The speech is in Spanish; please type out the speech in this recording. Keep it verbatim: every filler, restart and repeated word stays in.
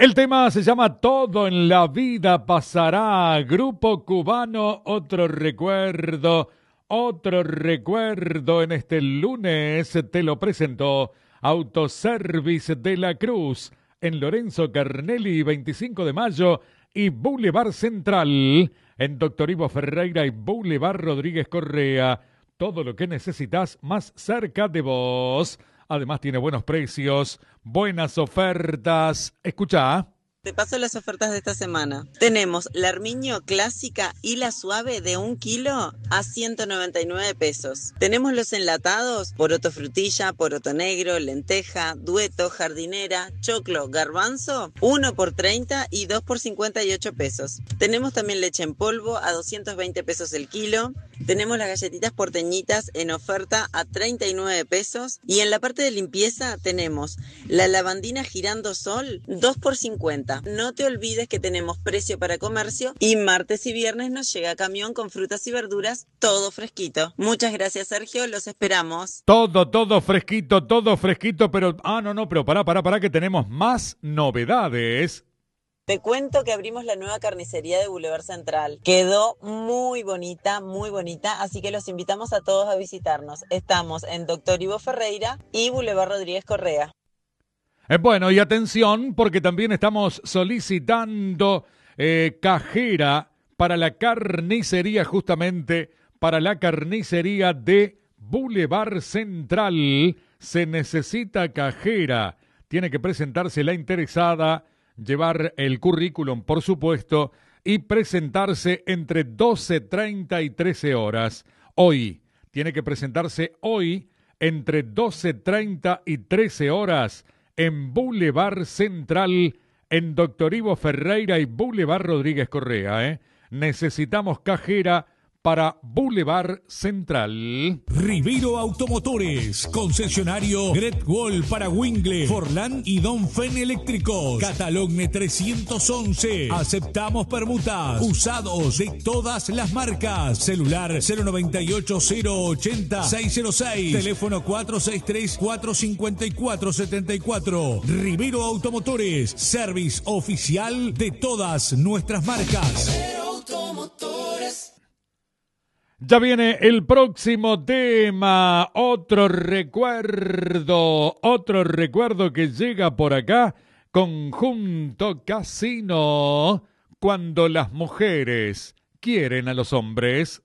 El tema se llama Todo en la vida pasará. Grupo Cubano, otro recuerdo, otro recuerdo en este lunes. Te lo presentó Autoservice de la Cruz en Lorenzo Carnelli, veinticinco de mayo, y Boulevard Central en Doctor Ivo Ferreira y Boulevard Rodríguez Correa. Todo lo que necesitas más cerca de vos. Además tiene buenos precios, buenas ofertas. Escucha. Te paso las ofertas de esta semana. Tenemos la Armiño clásica y la suave de un kilo a ciento noventa y nueve pesos. Tenemos los enlatados, poroto frutilla, poroto negro, lenteja, dueto, jardinera, choclo, garbanzo, uno por treinta y dos por cincuenta y ocho pesos. Tenemos también leche en polvo a doscientos veinte pesos el kilo. Tenemos las galletitas porteñitas en oferta a treinta y nueve pesos. Y en la parte de limpieza tenemos la lavandina girando sol, dos por cincuenta. No te olvides que tenemos precio para comercio y martes y viernes nos llega camión con frutas y verduras, todo fresquito. Muchas gracias, Sergio, los esperamos. Todo, todo fresquito, todo fresquito, pero... Ah, no, no, pero pará, pará, pará, que tenemos más novedades. Te cuento que abrimos la nueva carnicería de Boulevard Central. Quedó muy bonita, muy bonita, así que los invitamos a todos a visitarnos. Estamos en Doctor Ivo Ferreira y Boulevard Rodríguez Correa. Eh, bueno, y atención, porque también estamos solicitando eh, cajera para la carnicería, justamente para la carnicería de Boulevard Central. Se necesita cajera. Tiene que presentarse la interesada, llevar el currículum, por supuesto, y presentarse entre doce treinta y trece horas. Hoy, tiene que presentarse hoy entre doce treinta y trece horas en Boulevard Central, en Doctor Ivo Ferreira y Boulevard Rodríguez Correa. ¿eh? Necesitamos cajera para Boulevard Central. Rivero Automotores, concesionario Great Wall para Wingle, Forlán y Donfen Eléctricos. Catalogne trescientos once. Aceptamos permutas, usados de todas las marcas. Celular cero noventa y ocho, cero ochenta, seiscientos seis. Teléfono cuatro seis tres, cuatro cinco cuatro, siete cuatro. Rivero Automotores, service oficial de todas nuestras marcas. Rivero Automotores. Ya viene el próximo tema, otro recuerdo, otro recuerdo que llega por acá, Conjunto Casino, cuando las mujeres quieren a los hombres.